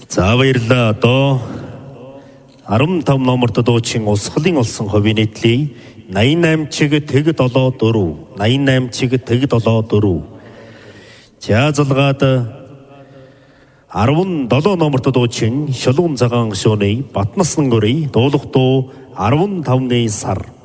За баярлалаа. Одоо 15 номерт дуучин Усхлын олсон хувийн нийтлээ 88 чиг тэг 74 88 чиг тэг 74. За залгаад 17 номерт дуучин Шулуун цагаан гшууны Батнасан гөрий дуулах дуу 15-ны сар